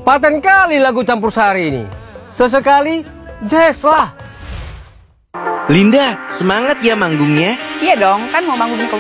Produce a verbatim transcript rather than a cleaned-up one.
Paten kali lagu campur sari ini. Sesekali jazz lah. Linda, semangat ya manggungnya. Iya dong, kan mau manggung di